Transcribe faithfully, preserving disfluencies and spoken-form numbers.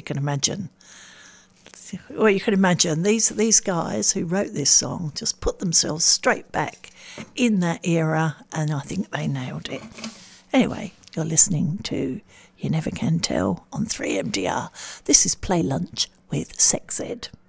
can imagine. Well, you can imagine these these guys who wrote this song just put themselves straight back in that era, and I think they nailed it. Anyway, you're listening to You Never Can Tell on three M D R. This is Play Lunch with Sex Ed.